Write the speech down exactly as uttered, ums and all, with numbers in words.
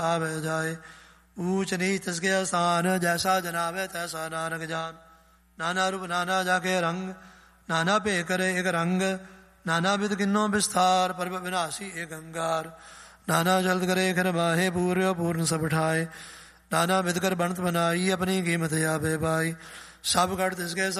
आवे जाए। ऊंच नीच तिसके स्थान, जैसा जनावे तैसा नानक जान। नाना रूप नाना जाके रंग, नाना पे करे एक रंग। नाना विध किन्नो विस्तार, पर विनाशी एक अंगार। नाना जल्द करे खर बाहे, पूर्व पूर्ण सब ठाए। नाना विध कर बनत बनाई, अपनी कीमत या बेबाई। सब घट तिसके